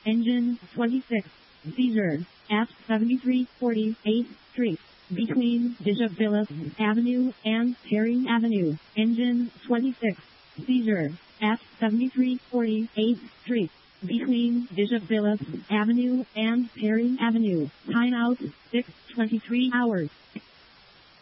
Engine 26. Seizure at 7340 8th Street, between Bishop Phillips Avenue and Perry Avenue. Engine 26. Seizure at 7340 8th Street, between Bishop Phillips Avenue and Perry Avenue. Time out 6:23 hours.